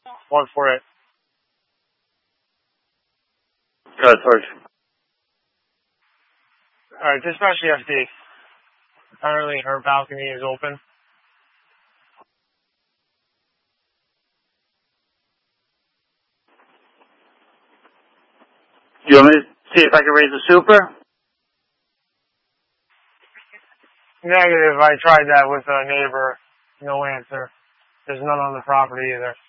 One for it. Go ahead, Sarge. Alright, dispatch the FD. Apparently her balcony is open. You want me to see if I can raise the super? Negative. I tried that with a neighbor. No answer. There's none on the property either.